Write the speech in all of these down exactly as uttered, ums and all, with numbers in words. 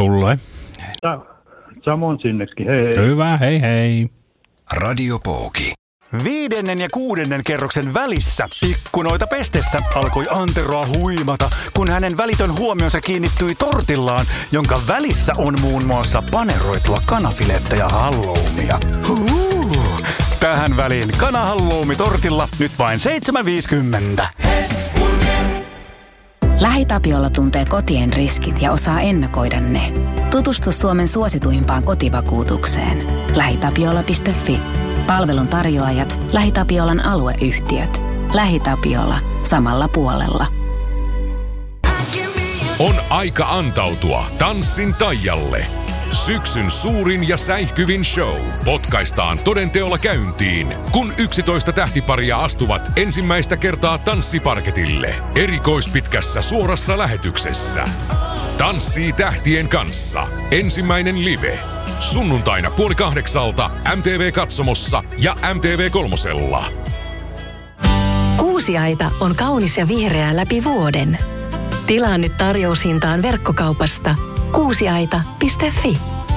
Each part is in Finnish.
sulle. Samoin sinnekin, hei hei. Hyvä, hei hei. Radio Pooki. Viidennen ja kuudennen kerroksen välissä ikkunoita pestessä alkoi Anteroa huimata, kun hänen välitön huomionsa kiinnittyi tortillaan, jonka välissä on muun muassa paneroitua kanafilettä ja halloumia. Huu. Tähän väliin kanahalloumi tortilla nyt vain seitsemän viisikymmentä. LähiTapiola tuntee kotien riskit ja osaa ennakoida ne. Tutustu Suomen suosituimpaan kotivakuutukseen. lähitapiola piste fi. Palvelun tarjoajat, LähiTapiolan alueyhtiöt. LähiTapiola. Samalla puolella. On aika antautua Tanssin taialle. Syksyn suurin ja säihkyvin show potkaistaan todenteolla käyntiin, kun yksitoista tähtiparia astuvat ensimmäistä kertaa tanssiparketille. Erikoispitkässä suorassa lähetyksessä. Tanssii tähtien kanssa. Ensimmäinen live. Sunnuntaina puoli kahdeksalta M T V-katsomossa ja M T V kolmosella. Kuusiaita on kaunis ja vihreä läpi vuoden. Tilaa nyt tarjoushintaan verkkokaupasta kuusiaita piste fi.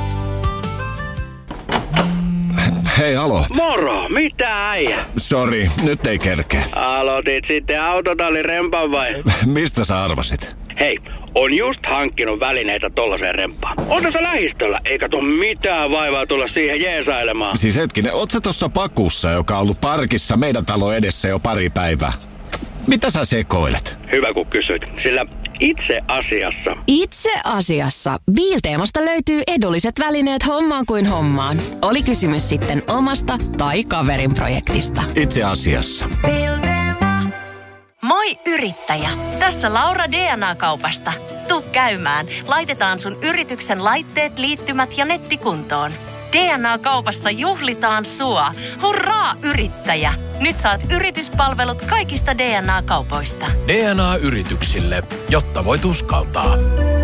Hei, alo. Moro, mitä äijä? Sori, nyt ei kerkeä. Aloitit sitten autotallin rempan vai? Mistä sä arvasit? Hei, on just hankkinut välineitä tollaseen rempaan. On tässä lähistöllä, eikä tuu mitään vaivaa tulla siihen jeesailemaan. Siis hetkinen, oot sä tossa pakussa, joka on ollut parkissa meidän talo edessä jo pari päivää? Mitä sä sekoilet? Hyvä kun kysyit, sillä itse asiassa... Itse asiassa Biilteemasta löytyy edulliset välineet hommaan kuin hommaan. Oli kysymys sitten omasta tai kaverin projektista. Itse asiassa. Moi yrittäjä! Tässä Laura D N A-kaupasta. Tuu käymään. Laitetaan sun yrityksen laitteet, liittymät ja netti kuntoon. D N A-kaupassa juhlitaan sua. Hurraa yrittäjä! Nyt saat yrityspalvelut kaikista D N A-kaupoista. D N A-yrityksille, jotta voit uskaltaa.